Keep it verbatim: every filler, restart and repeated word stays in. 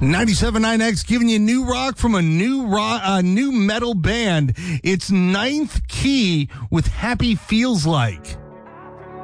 ninety-seven point nine X giving you new rock from a new rock, uh, new metal band. It's Ninth Key with Happy Feels Like.